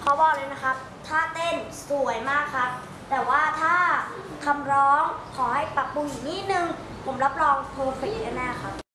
ขอบอกเลยนะครับท่าเต้นสวยมากครับแต่ว่าถ้าคำร้องขอให้ปรับปรุงอีกนิดนึงผมรับรองเพอร์เฟกต์แน่ๆครับ